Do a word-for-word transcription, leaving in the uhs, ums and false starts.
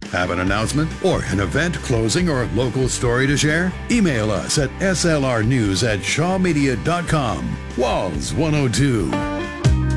Have an announcement or an event closing or local story to share? Email us at s l r news at shaw media dot com. Walls one oh two.